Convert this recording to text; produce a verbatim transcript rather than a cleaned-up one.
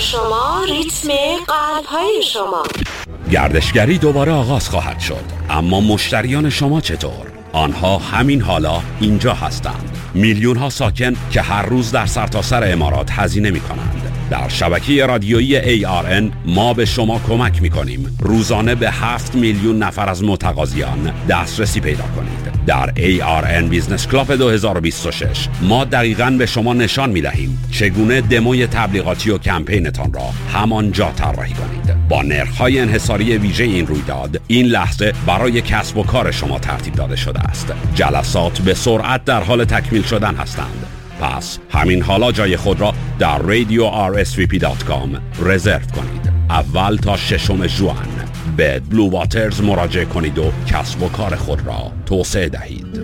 شما، ریتم قلب‌های شما. گردشگری دوباره آغاز خواهد شد، اما مشتریان شما چطور؟ آنها همین حالا اینجا هستند. میلیون ها ساکن که هر روز در سرتاسر امارات هزینه می کنند. در شبکه رادیویی ای آر ان ما به شما کمک می کنیم روزانه به هفت میلیون نفر از متقاضیان دسترسی پیدا کنید. در ای آر ان بیزنس کلاب دو هزار و بیست و شش ما دقیقاً به شما نشان می دهیم چگونه دموی تبلیغاتی و کمپینتان را همانجا طراحی کنید. با نرخ‌های انحصاری ویژه این رویداد این لحظه برای کسب و کار شما ترتیب داده شده است. جلسات به سرعت در حال تکمیل شدن هستند. پس همین حالا جای خود را در رادیو آر اس وی پی دات کام رزرو کنید. اول تا ششم ژوئن به بلو واترز مراجعه کنید و کسب و کار خود را توسعه دهید.